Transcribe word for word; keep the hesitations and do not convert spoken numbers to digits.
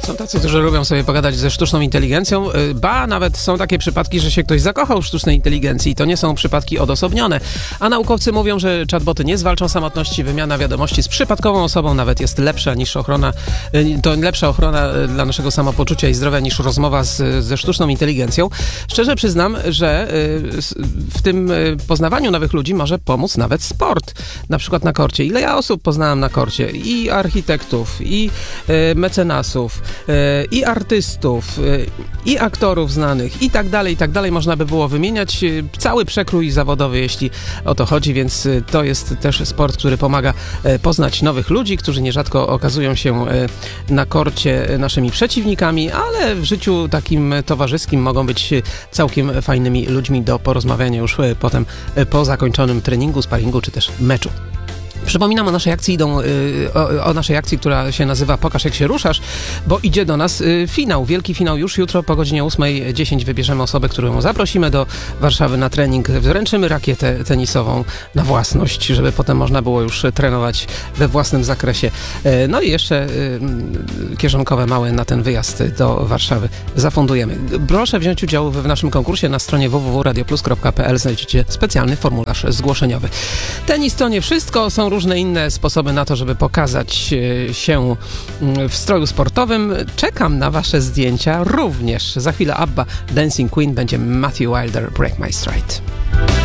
Są tacy, którzy lubią sobie pogadać ze sztuczną inteligencją, ba, nawet są takie przypadki, że się ktoś zakochał w sztucznej inteligencji i to nie są przypadki odosobnione. A naukowcy mówią, że chatboty nie zwalczą samotności, wymiana wiadomości z przypadkową osobą nawet jest lepsza niż ochrona, to lepsza ochrona dla naszego samopoczucia i zdrowia niż rozmowa z, ze sztuczną inteligencją. Szczerze przyznam, że w tym poznawaniu nowych ludzi może pomóc nawet sport. Na przykład na korcie. Ile ja osób poznałem na korcie? I architektów, i mecenasów, i artystów, i aktorów znanych, i tak dalej, i tak dalej. Można by było wymieniać cały przekrój zawodowy, jeśli o to chodzi, więc to jest też sport, który pomaga poznać nowych ludzi, którzy nierzadko okazują się na korcie naszymi przeciwnikami, ale w życiu takim towarzyskim mogą być całkiem fajnymi ludźmi do porozmawiania już potem po zakończonym treningu, sparingu czy też meczu. Przypominam o naszej akcji, idą, o, o naszej akcji, która się nazywa Pokaż jak się ruszasz, bo idzie do nas finał, wielki finał już jutro po godzinie ósmej dziesięć wybierzemy osobę, którą zaprosimy do Warszawy na trening. Wręczymy rakietę tenisową na własność, żeby potem można było już trenować we własnym zakresie. No i jeszcze kieszonkowe małe na ten wyjazd do Warszawy zafundujemy. Proszę wziąć udział w naszym konkursie na stronie w w w kropka radio plus kropka p l. Znajdziecie specjalny formularz zgłoszeniowy. Tenis to nie wszystko, są różne inne sposoby na to, żeby pokazać się w stroju sportowym. Czekam na wasze zdjęcia również. Za chwilę ABBA, Dancing Queen, będzie Matthew Wilder, Break My Stride.